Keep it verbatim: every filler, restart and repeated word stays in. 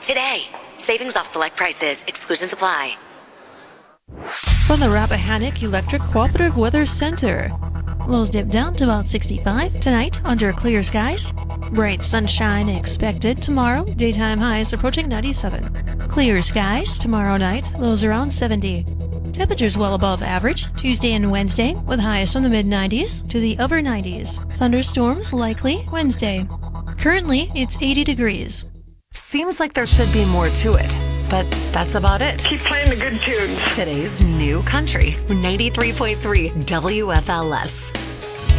today. Savings off select prices. Exclusions apply. From the Rappahannock Electric Cooperative Weather Center. Lows dip down to about sixty-five tonight under clear skies. Bright sunshine expected tomorrow. Daytime highs approaching ninety-seven. Clear skies tomorrow night. Lows around seventy. Temperatures well above average Tuesday and Wednesday with highs from the mid nineties to the upper nineties. Thunderstorms likely Wednesday. Currently, it's eighty degrees. Seems like there should be more to it, but that's about it. Keep playing the good tunes. Today's new country, ninety-three point three W F L S.